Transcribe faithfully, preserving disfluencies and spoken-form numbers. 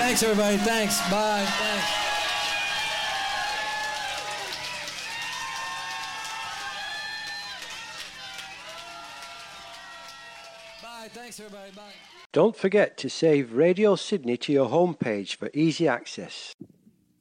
Thanks, everybody. Thanks. Bye. Thanks. Bye. Thanks, everybody. Bye. Don't forget to save Radio Sydney to your homepage for easy access.